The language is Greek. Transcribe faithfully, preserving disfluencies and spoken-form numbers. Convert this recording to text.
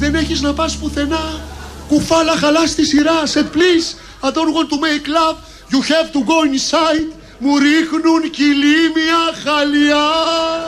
δεν έχεις να πας πουθενά. Κουφάλα χαλάς τη σειρά. Said please, I don't want to make love. You have to go inside. Μου ρίχνουν κυλίμια χαλιά.